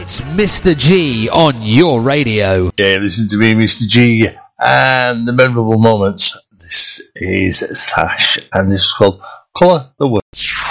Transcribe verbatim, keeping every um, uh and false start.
It's Mister G on your radio. Yeah, listen to me, Mister G, and the memorable moments. This is Sash, and this is called Colour the World.